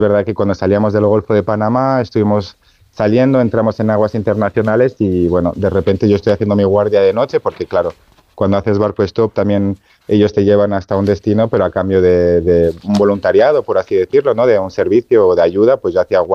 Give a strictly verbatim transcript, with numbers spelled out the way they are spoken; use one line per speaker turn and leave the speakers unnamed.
verdad que cuando salíamos del Golfo de Panamá estuvimos saliendo, entramos en aguas internacionales y bueno, de repente yo estoy haciendo mi guardia de noche porque claro, cuando haces barco stop también ellos te llevan hasta un destino, pero a cambio de, de un voluntariado, por así decirlo, ¿no? De un servicio o de ayuda, pues yo hacía guardia